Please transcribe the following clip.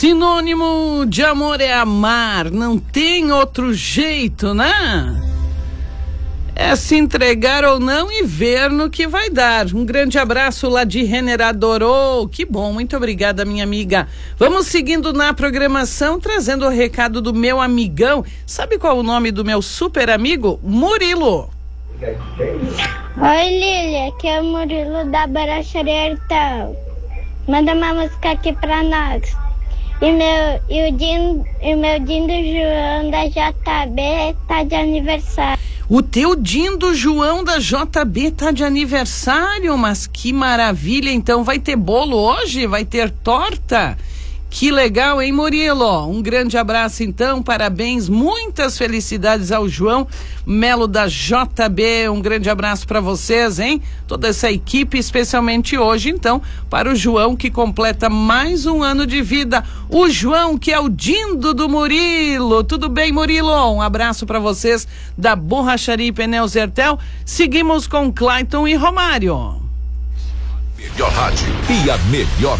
Sinônimo de amor é amar, não tem outro jeito, né? É se entregar ou não e ver no que vai dar. Um grande abraço lá de Generador. Que bom, muito obrigada, minha amiga. Vamos seguindo na programação, trazendo o recado do meu amigão. Sabe qual é o nome do meu super amigo? Murilo. Oi, Lília, aqui é o Murilo da Baracharia Hertal. Manda uma música aqui pra nós. E o meu Dindo João da JB tá de aniversário. O teu Dindo João da JB tá de aniversário, mas que maravilha, então vai ter bolo hoje? Vai ter torta? Que legal, hein, Murilo? Um grande abraço, então, parabéns, muitas felicidades ao João Melo da JB, um grande abraço para vocês, hein? Toda essa equipe, especialmente hoje, então, para o João, que completa mais um ano de vida. O João, que é o Dindo do Murilo. Tudo bem, Murilo? Um abraço para vocês da Borracharia e Pneus Hertel. Seguimos com Clayton e Romário. Melhor rádio e a melhor